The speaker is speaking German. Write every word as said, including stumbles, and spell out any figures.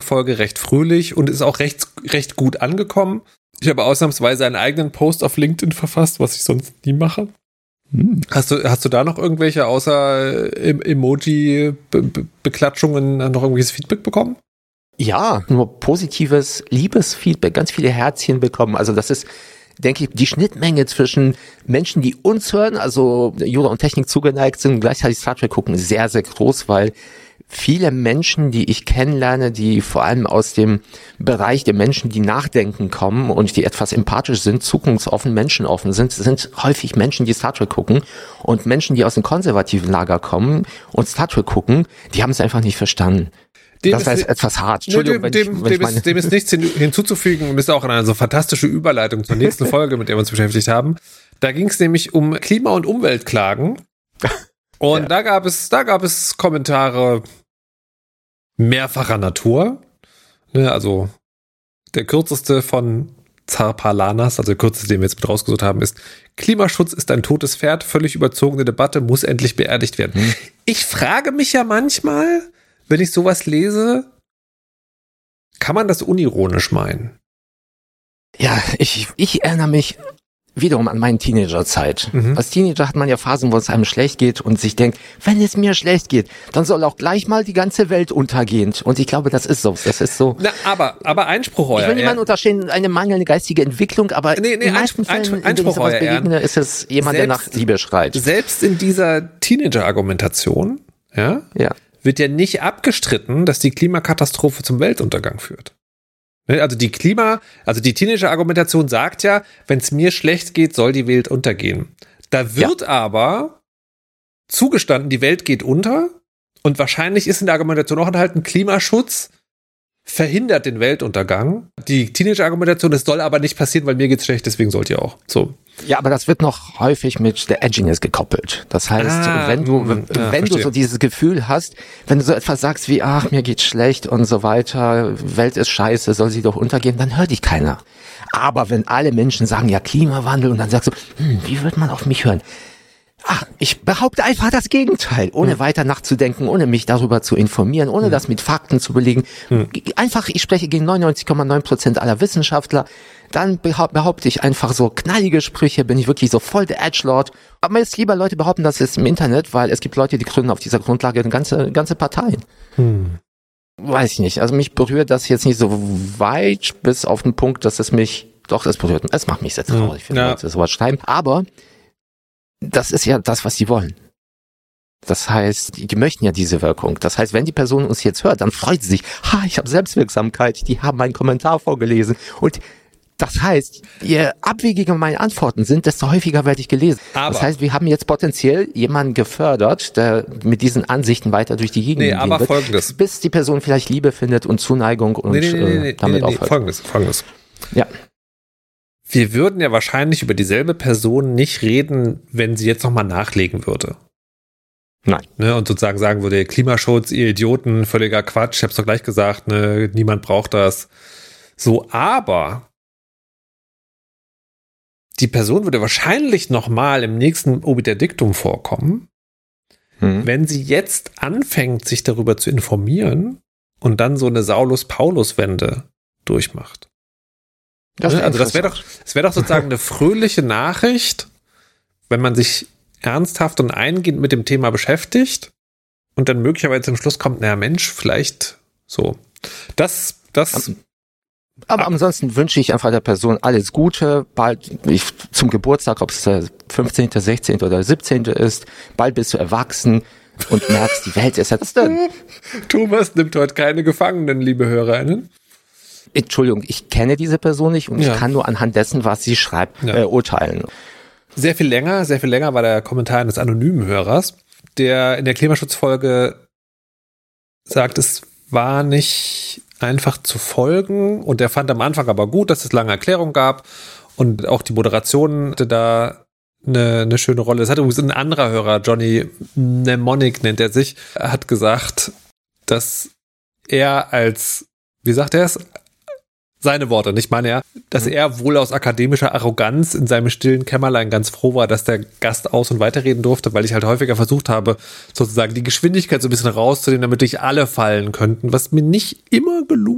Folge recht fröhlich und ist auch recht, recht gut angekommen. Ich habe ausnahmsweise einen eigenen Post auf LinkedIn verfasst, was ich sonst nie mache. Hm. Hast du, hast du da noch irgendwelche außer Emoji-Beklatschungen noch irgendwelches Feedback bekommen? Ja, nur positives Liebesfeedback, ganz viele Herzchen bekommen. Also das ist, denke ich, die Schnittmenge zwischen Menschen, die uns hören, also Yoda und Technik zugeneigt sind, und gleichzeitig Star Trek gucken, sehr, sehr groß, weil viele Menschen, die ich kennenlerne, die vor allem aus dem Bereich der Menschen, die nachdenken kommen und die etwas empathisch sind, zukunftsoffen, menschenoffen sind, sind häufig Menschen, die Star Trek gucken, und Menschen, die aus dem konservativen Lager kommen und Star Trek gucken, die haben es einfach nicht verstanden. Dem das heißt etwas hart. Entschuldigung, nee, dem, wenn dem, ich, wenn dem, ich ist, dem ist nichts hinzuzufügen und ist auch eine so fantastische Überleitung zur nächsten Folge, mit der wir uns beschäftigt haben. Da ging es nämlich um Klima- und Umweltklagen. Und ja. da gab es, da gab es Kommentare mehrfacher Natur. Ne, also der kürzeste von Zarpalanas, also der kürzeste, den wir jetzt mit rausgesucht haben, ist: Klimaschutz ist ein totes Pferd, völlig überzogene Debatte, muss endlich beerdigt werden. Hm. Ich frage mich ja manchmal, wenn ich sowas lese, kann man das unironisch meinen? Ja, ich, ich erinnere mich wiederum an meine Teenagerzeit. Mhm. Als Teenager hat man ja Phasen, wo es einem schlecht geht und sich denkt, wenn es mir schlecht geht, dann soll auch gleich mal die ganze Welt untergehen. Und ich glaube, das ist so. Das ist so. Na, aber, aber Einspruch, euer Ich will niemanden unterstellen, eine mangelnde geistige Entwicklung, aber nee, nee, in meisten Einspruch, Fällen, Einspruch, in denen ich sowas begegne, ist es jemand, selbst, der nach Liebe schreit. Selbst in dieser Teenager-Argumentation, ja, ja. wird ja nicht abgestritten, dass die Klimakatastrophe zum Weltuntergang führt. Also die Klima, also die Teenager-Argumentation sagt ja, wenn es mir schlecht geht, soll die Welt untergehen. Da wird ja. aber zugestanden, die Welt geht unter, und wahrscheinlich ist in der Argumentation auch enthalten, Klimaschutz verhindert den Weltuntergang. Die Teenager-Argumentation, das soll aber nicht passieren, weil mir geht's schlecht, deswegen sollt ihr auch. So. Ja, aber das wird noch häufig mit der Edginess gekoppelt. Das heißt, ah, wenn du, wenn, ja, wenn du so dieses Gefühl hast, wenn du so etwas sagst wie, ach, mir geht's schlecht und so weiter, Welt ist scheiße, soll sie doch untergehen, dann hört dich keiner. Aber wenn alle Menschen sagen, ja, Klimawandel, und dann sagst du, hm, wie wird man auf mich hören? Ach, ich behaupte einfach das Gegenteil, ohne hm. weiter nachzudenken, ohne mich darüber zu informieren, ohne hm. das mit Fakten zu belegen. Hm. Einfach, ich spreche gegen neunundneunzig Komma neun Prozent aller Wissenschaftler. Dann behaupte ich einfach so knallige Sprüche, bin ich wirklich so voll der Edgelord. Aber mir ist lieber, Leute behaupten das jetzt im Internet, weil es gibt Leute, die gründen auf dieser Grundlage eine ganze, ganze Parteien. Hm. Weiß ich nicht. Also mich berührt das jetzt nicht so weit bis auf den Punkt, dass es mich, doch, es berührt, es macht mich sehr traurig, hm. wenn ja. Leute sowas schreiben. Aber das ist ja das, was sie wollen. Das heißt, die möchten ja diese Wirkung. Das heißt, wenn die Person uns jetzt hört, dann freut sie sich. Ha, ich habe Selbstwirksamkeit. Die haben meinen Kommentar vorgelesen. Und das heißt, je abwegiger meine Antworten sind, desto häufiger werde ich gelesen. Aber das heißt, wir haben jetzt potenziell jemanden gefördert, der mit diesen Ansichten weiter durch die Gegend nee, gehen aber wird, folgendes. bis die Person vielleicht Liebe findet und Zuneigung und nee, nee, nee, nee, äh, damit nee, nee, aufhört. Folgendes, folgendes. Ja. Wir würden ja wahrscheinlich über dieselbe Person nicht reden, wenn sie jetzt nochmal nachlegen würde. Nein. Ne, und sozusagen sagen würde, Klimaschutz, ihr Idioten, völliger Quatsch, ich hab's doch gleich gesagt, ne, niemand braucht das. So, aber die Person würde wahrscheinlich nochmal im nächsten Obiter Dictum vorkommen, hm. wenn sie jetzt anfängt, sich darüber zu informieren und dann so eine Saulus-Paulus-Wende durchmacht. Das also das wäre doch, das wäre doch sozusagen eine fröhliche Nachricht, wenn man sich ernsthaft und eingehend mit dem Thema beschäftigt und dann möglicherweise zum Schluss kommt, naja Mensch, vielleicht so. Das, das. Aber ab. ansonsten wünsche ich einfach der Person alles Gute, bald ich, zum Geburtstag, ob es der fünfzehnte, sechzehnte oder siebzehnte ist, bald bist du erwachsen und merkst, die Welt ist jetzt drin. Thomas nimmt heute keine Gefangenen, liebe HörerInnen. Entschuldigung, ich kenne diese Person nicht und ja. ich kann nur anhand dessen, was sie schreibt, ja. äh, urteilen. Sehr viel länger, sehr viel länger war der Kommentar eines anonymen Hörers, der in der Klimaschutzfolge sagt, es war nicht einfach zu folgen, und der fand am Anfang aber gut, dass es lange Erklärungen gab und auch die Moderation hatte da eine, eine schöne Rolle. Das hat übrigens ein anderer Hörer, Johnny Mnemonic nennt er sich, hat gesagt, dass er als, wie sagt er es, seine Worte, nicht meine er, dass er wohl aus akademischer Arroganz in seinem stillen Kämmerlein ganz froh war, dass der Gast aus- und weiterreden durfte, weil ich halt häufiger versucht habe, sozusagen die Geschwindigkeit so ein bisschen rauszunehmen, damit durch alle fallen könnten, was mir nicht immer gelungen